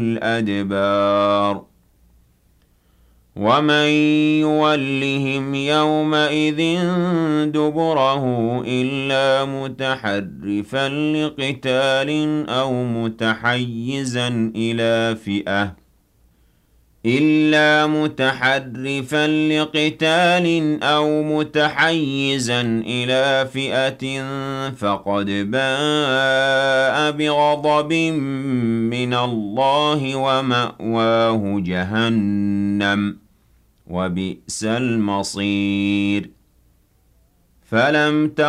الْأَدْبَارِ وَمَن يُوَلِّهِمْ يَوْمَئِذٍ دُبُرَهُ إِلَّا مُتَحَرِّفًا لِقِتَالٍ أَوْ مُتَحَيِّزًا إِلَىٰ فِئَةٍ فَقَدْ بَاءَ بِغَضَبٍ مِّنَ اللَّهِ وَمَأْوَاهُ جَهَنَّمُ ۖ وَبِئْسَ الْمَصِيرُ